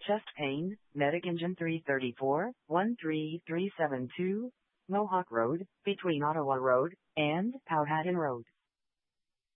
chest pain, medic engine 334, 13372, Mohawk Road, between Ottawa Road and Powhatan Road.